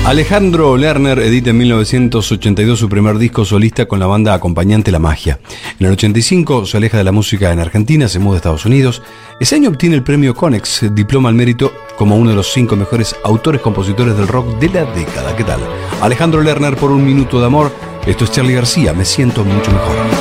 Alejandro Lerner edita en 1982 su primer disco solista con la banda acompañante La Magia. En el 85 se aleja de la música en Argentina, se muda a Estados Unidos. Ese año obtiene el premio Konex, diploma al mérito como uno de los 5 mejores autores-compositores del rock de la década. ¿Qué tal? Alejandro Lerner por Un Minuto de Amor. Esto es Charly García, Me Siento Mucho Mejor.